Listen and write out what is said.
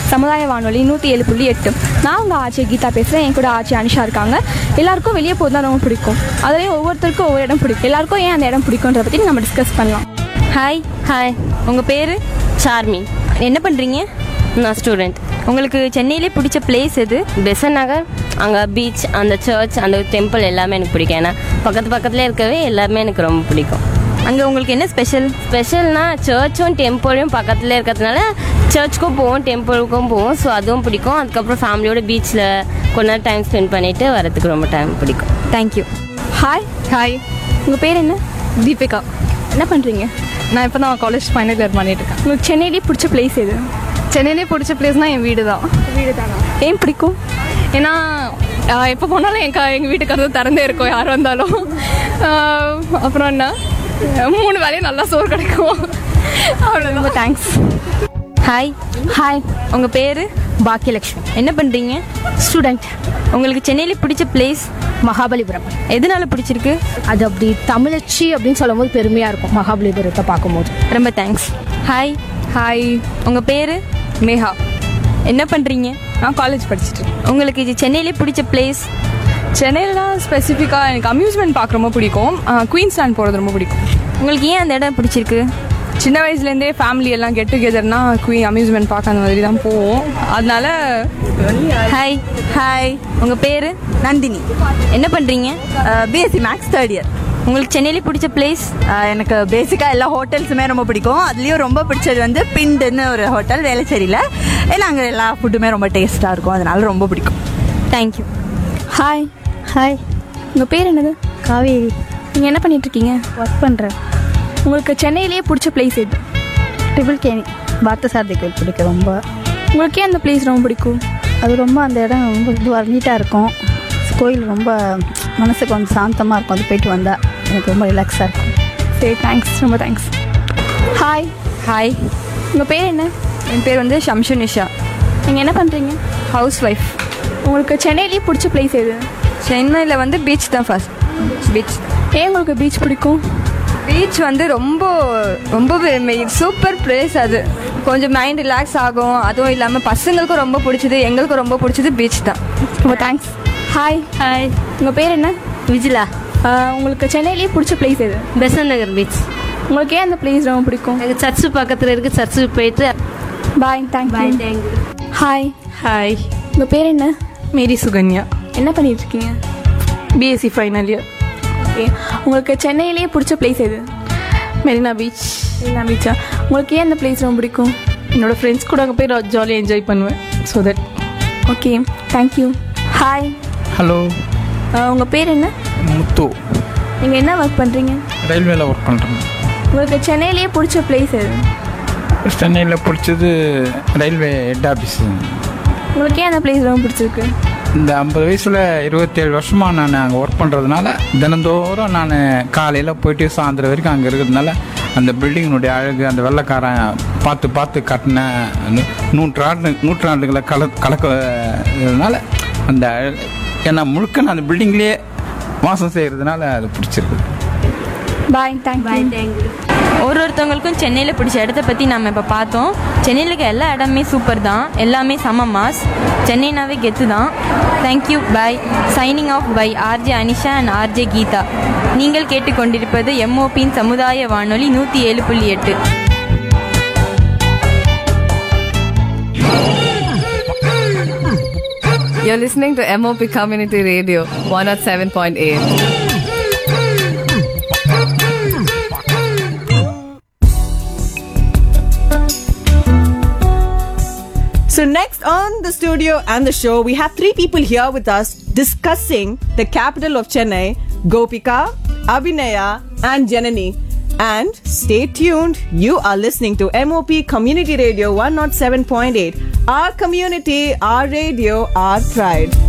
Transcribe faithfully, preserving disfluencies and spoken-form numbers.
சமுதாய வானொலி நூற்றி ஏழு புள்ளி எட்டு. நான் உங்கள் ஆட்சி கீதா பேசுகிறேன். என் கூட ஆட்சி அனிஷா இருக்காங்க. எல்லாருக்கும் வெளியே போகிறது தான் ரொம்ப பிடிக்கும். அதுலேயும் ஒவ்வொருத்தருக்கும் ஒவ்வொரு இடம் பிடிக்கும். எல்லாருக்கும் ஏன் அந்த இடம் பிடிக்குன்றத பற்றி நம்ம டிஸ்கஸ் பண்ணலாம். ஹாய் ஹாய் உங்கள் பேர்? சார்மி. என்ன பண்ணுறீங்க? நான் ஸ்டூடெண்ட். உங்களுக்கு சென்னையிலே பிடிச்ச பிளேஸ் எது? பெசன் நகர். அங்கே பீச், அந்த சர்ச், அந்த டெம்பிள் எல்லாமே எனக்கு பிடிக்கும். ஏன்னா பக்கத்து பக்கத்துலேயே இருக்கவே எல்லாமே எனக்கு ரொம்ப பிடிக்கும். அங்கே உங்களுக்கு என்ன ஸ்பெஷல்? ஸ்பெஷல்னா சர்ச்சும் டெம்பிளும் பக்கத்தில் இருக்கிறதுனால சர்ச்சுக்கும் போவோம், டெம்பிளுக்கும் போவோம். ஸோ அதுவும் பிடிக்கும். அதுக்கப்புறம் ஃபேமிலியோட பீச்சில் கொஞ்ச நேரம் டைம் ஸ்பெண்ட் பண்ணிவிட்டு வரதுக்கு ரொம்ப டைம் பிடிக்கும். தேங்க்யூ. ஹாய் ஹாய், உங்கள் பேர் என்ன? தீபிகா. என்ன பண்ணுறீங்க? நான் இப்போ தான் காலேஜ் ஃபைனல் இயர் பண்ணிட்டு இருக்கேன். உங்களுக்கு சென்னையிலே பிடிச்ச பிளேஸ் எது? சென்னையிலே பிடிச்ச பிளேஸ்னால் என் வீடு தான். வீடு தானா? ஏன் பிடிக்கும்? ஏன்னா எப்போ போனாலும் என் எங்கள் வீட்டுக்கு வந்து திறந்தே இருக்கும், யார் வந்தாலும். அப்புறம் என்ன, மூணு வேலையும் நல்லா சோறு கிடைக்கும். அவ்வளோ. ரொம்ப தேங்க்ஸ். ஹாய் ஹாய், உங்கள் பேர்? பாக்கியலட்சுமி. என்ன பண்ணுறீங்க? ஸ்டூடெண்ட். உங்களுக்கு சென்னையிலே பிடிச்ச பிளேஸ்? மகாபலிபுரம். எதனால பிடிச்சிருக்கு? அது அப்படி தமிழச்சி அப்படின்னு சொல்லும் போது பெருமையாக இருக்கும் மகாபலிபுரத்தை பார்க்கும்போது. ரொம்ப தேங்க்ஸ். ஹாய் ஹாய், உங்கள் பேர்? மேஹா. என்ன பண்ணுறீங்க? நான் காலேஜ் படிச்சுட்டு இருக்கேன். உங்களுக்கு இது சென்னையிலே பிடிச்ச பிளேஸ்? சென்னையிலாம் ஸ்பெசிஃபிக்காக எனக்கு அம்யூஸ்மெண்ட் பார்க்க ரொம்ப பிடிக்கும். குயின்ஸ்லாண்ட் போகிறது ரொம்ப பிடிக்கும். உங்களுக்கு ஏன் அந்த இடம் பிடிச்சிருக்கு? சின்ன வயசுலேருந்தே ஃபேமிலி எல்லாம் கெட் டுகெதர்னா குயின் அம்யூஸ்மெண்ட் பார்க்க அந்த மாதிரி தான் போவோம். அதனால. ஹாய் ஹாய், உங்கள் பேர்? நந்தினி. என்ன பண்ணுறீங்க? BSc maths third year. உங்களுக்கு சென்னையிலே பிடிச்ச பிளேஸ்? எனக்கு பேசிக்காக எல்லா ஹோட்டல்ஸுமே ரொம்ப பிடிக்கும். அதுலேயும் ரொம்ப பிடிச்சது வந்து பிண்டுன்னு ஒரு ஹோட்டல் வேளச்சேரியில். ஏன்னா அங்கே எல்லா ஃபுட்டுமே ரொம்ப டேஸ்ட்டாக இருக்கும், அதனால ரொம்ப பிடிக்கும். தேங்க்யூ. ஹாய் ஹாய், உங்கள் பேர் என்னது? காவேரி. நீங்கள் என்ன பண்ணிகிட்ருக்கீங்க? ஒர்க் பண்ணுறேன். உங்களுக்கு சென்னையிலேயே பிடிச்ச பிளேஸ் எது? ட்ரிபிள் கேணி பார்த்தசாரதி கோயில் பிடிக்கும் ரொம்ப. உங்களுக்கு ஏன் அந்த பிளேஸ் ரொம்ப பிடிக்கும்? அது ரொம்ப அந்த இடம் ரொம்ப இதுவாக நீட்டாக இருக்கும். கோயில் ரொம்ப மனசுக்கு வந்து சாந்தமாக இருக்கும். அது போயிட்டு வந்தால் எனக்கு ரொம்ப ரிலாக்ஸாக இருக்கும். சரி, தேங்க்ஸ். ரொம்ப தேங்க்ஸ். ஹாய் ஹாய், உங்கள் பேர் என்ன? என் பேர் வந்து ஷம்ஷு நிஷா. நீங்கள் என்ன பண்ணுறீங்க? House wife. உங்களுக்கு சென்னையிலேயே பிடிச்ச பிளேஸ் எது? சென்னையில் வந்து பீச் தான் ஃபர்ஸ்ட். பீச். ஏன் உங்களுக்கு பீச் பிடிக்கும்? பீச் வந்து ரொம்ப ரொம்ப சூப்பர் பிளேஸ். அது கொஞ்சம் மைண்ட் ரிலாக்ஸ் ஆகும். அதுவும் இல்லாமல் பசங்களுக்கும் ரொம்ப பிடிச்சது, எங்களுக்கும் ரொம்ப பிடிச்சது பீச் தான். ரொம்ப தேங்க்ஸ். ஹாய் ஹாய், உங்கள் பேர் என்ன? விஜிலா. உங்களுக்கு சென்னையிலேயே பிடிச்ச பிளேஸ் எது? பெசன் நகர் பீச். உங்களுக்கு ஏன் அந்த பிளேஸ் ரொம்ப பிடிக்கும்? எங்கள் சர்ச்சு பக்கத்தில் இருக்குது. சர்ச்சுக்கு போயிட்டு. பாய். தேங்க்யூ. பாய். தேங்க்யூ. ஹாய் ஹாய், உங்கள் பேர் என்ன? மேரி சுகன்யா. என்ன பண்ணிகிட்ருக்கீங்க? BSc final year. ஓகே, உங்களுக்கு சென்னையிலேயே பிடிச்ச பிளேஸ் எது? மெரினா பீச். மெரினா பீச்சா? உங்களுக்கு ஏன் அந்த பிளேஸ் ரொம்ப பிடிக்கும்? என்னோடய ஃப்ரெண்ட்ஸ் கூட அங்கே போய் ஜாலியாக என்ஜாய் பண்ணுவேன். So that. Okay, thank you. Hi, hello. உங்கள் பேர் என்ன? முத்து. நீங்கள் என்ன ஒர்க் பண்ணுறீங்க? ரயில்வேல ஒர்க் பண்ணுறேன். உங்களுக்கு சென்னையிலேயே பிடிச்ச பிளேஸ் எது? சென்னையில் பிடிச்சது ரயில்வே ஹெட் ஆஃபீஸ். உங்களுக்கு ஏன் அந்த பிளேஸ் ரொம்ப பிடிச்சிருக்கு? இந்த ஐம்பது வயசில் இருபத்தேழு வருஷமாக நான் அங்கே ஒர்க் பண்ணுறதுனால தினந்தோறும் நான் காலையில் போயிட்டு சாயந்தரம் வரைக்கும் அங்கே இருக்கிறதுனால அந்த பில்டிங்கினுடைய அழகு, அந்த வெள்ளைக்காரன் பார்த்து பார்த்து கட்டின நூற்றாண்டு நூற்றாண்டுகளை கல கலக்கிறதுனால அந்த ஏன்னா முழுக்க நான் அந்த பில்டிங்லேயே வாசம் செய்கிறதுனால அது பிடிச்சிருக்கு. பாய். தேங்க்யூ. ஒரு ஒருத்தவங்களுக்கும் சென்னையில் பிடிச்ச இடத்த பற்றி நம்ம இப்போ பார்த்தோம். சென்னையில் இருக்க எல்லா இடமே சூப்பர் தான். எல்லாமே செம மாஸ். சென்னைனாவே கெத்து தான். Thank you. Bye. Signing off by RJ Anisha and RJ Geetha. நீங்கள் கேட்டுக்கொண்டிருப்பது எம்ஓபியின் சமுதாய வானொலி நூற்றி ஏழு புள்ளி எட்டு. You're listening to M O P Community Radio one oh seven point eight. So next on the studio and the show, we have three people here with us discussing the capital of Chennai, Gopika, Abhinaya and Janani. And stay tuned, you are listening to M O P Community Radio one oh seven point eight. Our community, our radio, our pride.